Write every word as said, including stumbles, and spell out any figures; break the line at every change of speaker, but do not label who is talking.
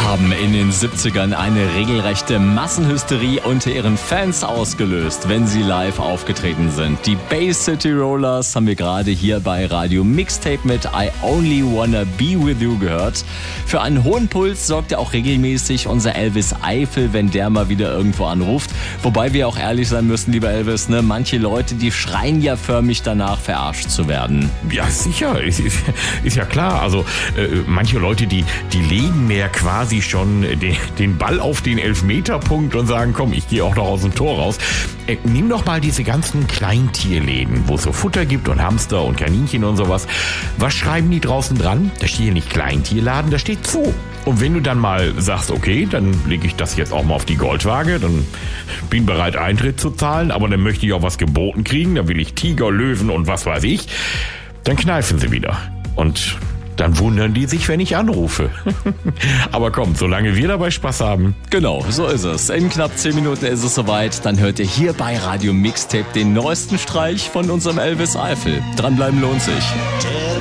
haben in den siebzigern eine regelrechte Massenhysterie unter ihren Fans ausgelöst, wenn sie live aufgetreten sind. Die Bay City Rollers haben wir gerade hier bei Radio Mixtape mit I Only Wanna Be With You gehört. Für einen hohen Puls sorgt ja auch regelmäßig unser Elvis Eifel, wenn der mal wieder irgendwo anruft. Wobei wir auch ehrlich sein müssen, lieber Elvis, ne? Manche Leute, die schreien ja förmlich danach, verarscht zu werden.
Ja, sicher, ist, ist, ist ja klar. Also äh, manche Leute, die, die legen mir ja quasi schon den, den Ball auf den Elfmeterpunkt und sagen, komm, ich gehe auch noch aus dem Tor raus. Äh, nimm doch mal diese ganzen Kleintierläden, wo es so Futter gibt und Hamster und Kaninchen und sowas. Was schreiben die draußen dran? Da steht hier nicht Kleintierladen, da steht Zoo. Und wenn du dann mal sagst, okay, dann lege ich das jetzt auch mal auf die Goldwaage, dann bin bereit, Eintritt zu zahlen, aber dann möchte ich auch was geboten kriegen, dann will ich Tiger, Löwen und was weiß ich, dann kneifen sie wieder. Und dann wundern die sich, wenn ich anrufe. Aber komm, solange wir dabei Spaß haben.
Genau, so ist es. In knapp zehn Minuten ist es soweit. Dann hört ihr hier bei Radio Mixtape den neuesten Streich von unserem Elvis Eifel. Dranbleiben lohnt sich.